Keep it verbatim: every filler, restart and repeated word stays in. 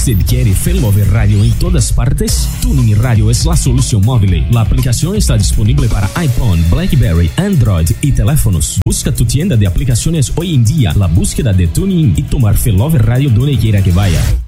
¿Usted quiere Fellover Radio en todas partes? Tuning Radio es la solución móvil. La aplicación está disponible para iPhone, BlackBerry, Android y teléfonos. Busca tu tienda de aplicaciones hoy en día, la búsqueda de Tuning y tomar Fellover Radio donde quiera que vaya.